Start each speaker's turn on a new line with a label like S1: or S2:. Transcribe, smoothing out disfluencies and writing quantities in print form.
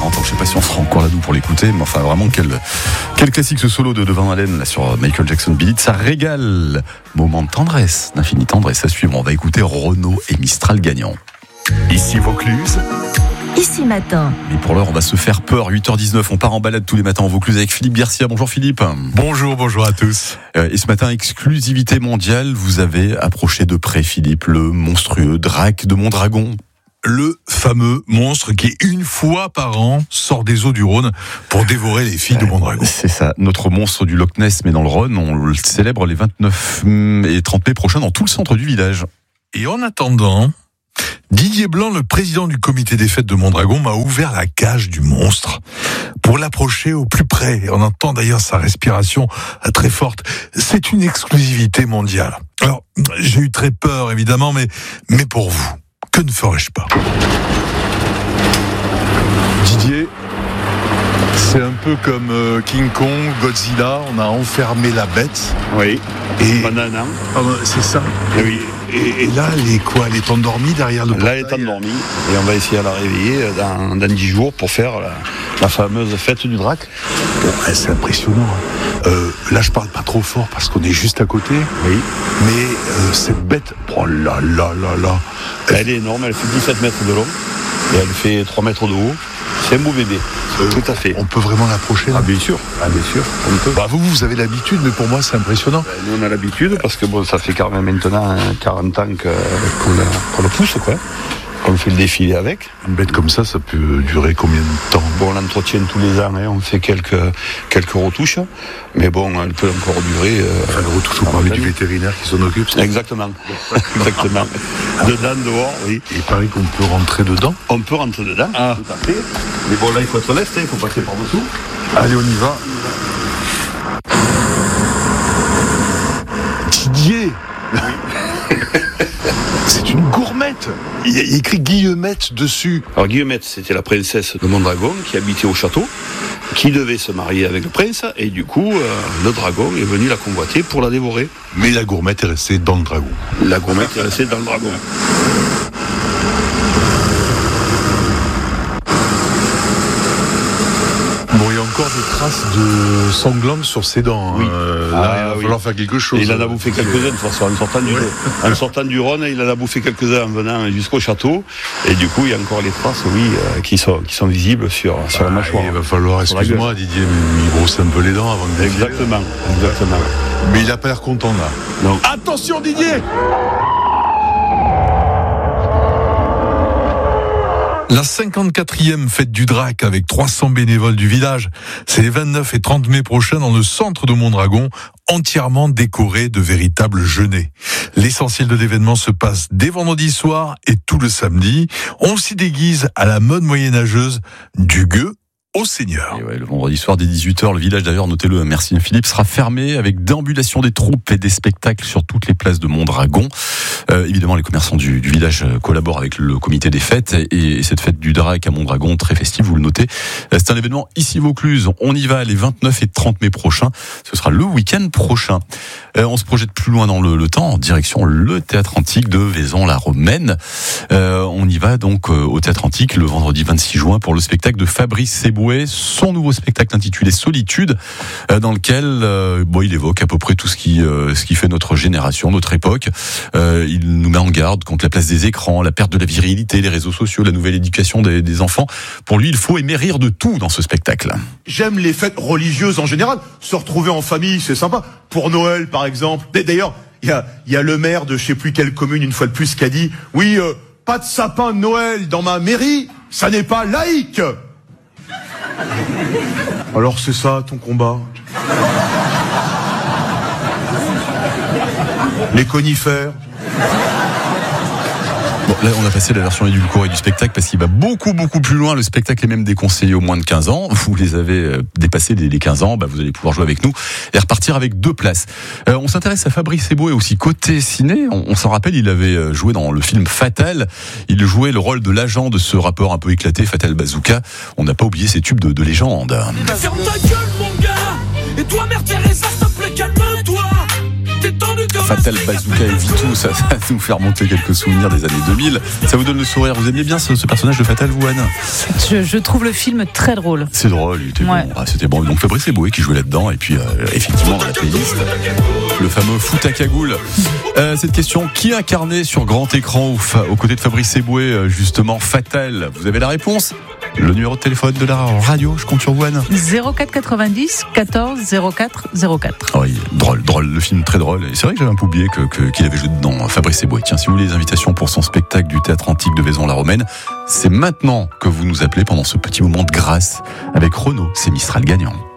S1: 40 ans. Je sais pas si on sera encore là nous pour l'écouter, mais enfin vraiment quel classique ce solo de Van Halen là sur Michael Jackson Beat It, ça régale. Moment de tendresse, d'infinie tendresse à suivre. On va écouter Renaud et Mistral gagnant.
S2: Ici Vaucluse.
S3: Ici Matin.
S1: Et pour l'heure, on va se faire peur. 8h19, on part en balade tous les matins en Vaucluse avec Philippe Garcia. Bonjour Philippe.
S2: Bonjour à tous.
S1: Et ce matin, exclusivité mondiale, vous avez approché de près, Philippe, le monstrueux drac de Mondragon.
S2: Le fameux monstre qui, une fois par an, sort des eaux du Rhône pour dévorer les filles de Mondragon.
S1: C'est ça, notre monstre du Loch Ness, mais dans le Rhône. On le célèbre les 29 et 30 mai prochains dans tout le centre du village.
S2: Et en attendant, Didier Blanc, le président du comité des fêtes de Mondragon, m'a ouvert la cage du monstre pour l'approcher au plus près. On entend d'ailleurs sa respiration très forte. C'est une exclusivité mondiale. Alors, j'ai eu très peur, évidemment, mais pour vous, que ne ferais-je pas ?
S4: Didier, c'est un peu comme King Kong, Godzilla, on a enfermé la bête.
S5: Oui,
S4: Et
S5: pendant un an.
S4: c'est ça.
S5: Oui.
S4: Et là, elle est endormie derrière le portail.
S5: Là, elle est endormie et on va essayer de la réveiller dans 10 jours pour faire la fameuse fête du drac.
S4: Bon, c'est impressionnant. Là, je parle pas trop fort parce qu'on est juste à côté.
S5: Oui.
S4: Mais cette bête, oh là là là là.
S5: Elle est énorme, elle fait 17 mètres de long et elle fait 3 mètres de haut. C'est un beau bébé, tout à fait.
S4: On peut vraiment l'approcher là.
S5: Bien sûr, on peut.
S4: Bah, vous avez l'habitude, mais pour moi, c'est impressionnant.
S5: Nous, on a l'habitude parce que bon, ça fait quand même maintenant 40 ans qu'on le pousse, quoi. On fait le défilé avec.
S4: Une bête comme ça peut durer combien de temps ?
S5: Bon, on l'entretient tous les ans, on fait quelques retouches, mais bon, elle peut encore durer.
S4: Le retouche, vous parlez du vétérinaire qui s'en occupe.
S5: Exactement. Exactement. Dedans, dehors, oui.
S4: Il paraît qu'on peut rentrer dedans.
S5: On peut rentrer dedans, tout à fait. Mais bon, là, il faut être honnête, il faut passer par-dessous.
S4: Allez, on y va. Didier. C'est une gourmette. Il y a écrit Guillemette dessus.
S5: Alors Guillemette, c'était la princesse de Mondragon qui habitait au château, qui devait se marier avec le prince, et du coup, le dragon est venu la convoiter pour la dévorer.
S4: Mais la gourmette est restée dans le dragon.
S5: La gourmette est restée dans le dragon.
S4: Bon, il y a encore des traces de sanglantes sur ses dents.
S5: Oui.
S4: Là, il va falloir faire quelque chose.
S5: Et il en a bouffé quelques-uns, de toute façon, en sortant du Rhône, il en a bouffé quelques-uns en venant jusqu'au château. Et du coup, il y a encore les traces, qui sont visibles sur la mâchoire.
S4: Il va falloir, excuse-moi Didier, mais il brosse un peu les dents avant de défiler.
S5: Exactement.
S4: Mais il n'a pas l'air content là.
S5: Non.
S4: Attention Didier!
S2: La 54e fête du drac avec 300 bénévoles du village, c'est les 29 et 30 mai prochains dans le centre de Mondragon, entièrement décoré de véritables genêts. L'essentiel de l'événement se passe dès vendredi soir et tout le samedi. On s'y déguise à la mode moyenâgeuse du gueux au Seigneur.
S1: Et ouais, le vendredi soir dès 18h, le village d'ailleurs, notez-le, merci Philippe, sera fermé avec déambulation des troupes et des spectacles sur toutes les places de Mondragon. Évidemment, les commerçants du village collaborent avec le comité des fêtes et cette fête du drac à Mondragon, très festive, vous le notez. C'est un événement ici Vaucluse. On y va les 29 et 30 mai prochains. Ce sera le week-end prochain. On se projette plus loin dans le temps, en direction le théâtre antique de Vaison-la-Romaine. On y va donc au théâtre antique le vendredi 26 juin pour le spectacle de Fabrice Seboué, son nouveau spectacle intitulé Solitude, dans lequel il évoque à peu près tout ce qui fait notre génération, notre époque. Il nous met en garde contre la place des écrans, la perte de la virilité, les réseaux sociaux, la nouvelle éducation des enfants. Pour lui, il faut aimer rire de tout dans ce spectacle.
S6: J'aime les fêtes religieuses en général. Se retrouver en famille, c'est sympa. Pour Noël, par exemple. D'ailleurs, il y a le maire de je sais plus quelle commune, une fois de plus, qui a dit « Oui, pas de sapin de Noël dans ma mairie, ça n'est pas laïque !» Alors c'est ça, ton combat? Les conifères.
S1: Bon, là, on a passé la version édulcorée du spectacle parce qu'il va beaucoup plus loin. Le spectacle est même déconseillé aux moins de 15 ans. Vous les avez dépassés les 15 ans, vous allez pouvoir jouer avec nous et repartir avec 2 places. On s'intéresse à Fabrice Eboué aussi côté ciné. On s'en rappelle, il avait joué dans le film Fatal. Il jouait le rôle de l'agent de ce rappeur un peu éclaté, Fatal Bazooka. On n'a pas oublié ces tubes de légende.
S7: Ferme ta gueule, mon gars. Et toi, Mère Teresa, s'il te plaît, calme-toi.
S1: Fatal, Bazooka et Vitou, ça nous fait remonter quelques souvenirs des années 2000. Ça vous donne le sourire. Vous aimiez bien ce personnage de Fatal, vous, Anne?
S7: Je trouve le film très drôle.
S1: C'est drôle, il était bon. Ah, c'était bon. Donc Fabrice Eboué qui jouait là-dedans. Et puis, effectivement, dans la playlist, le fameux foot à cagoule. Cette question, qui incarnait sur grand écran aux côtés de Fabrice Eboué, justement, Fatal? Vous avez la réponse? Le numéro de téléphone de la radio, je compte sur vous, Anne.
S7: 04 90 14 04 04.
S1: Oui, drôle, le film très drôle. Et c'est vrai que j'avais un peu oublié qu'il avait joué dedans, Fabrice Eboué. Tiens, si vous voulez les invitations pour son spectacle du Théâtre Antique de Vaison-la-Romaine, c'est maintenant que vous nous appelez pendant ce petit moment de grâce avec Renaud, c'est Mistral gagnant.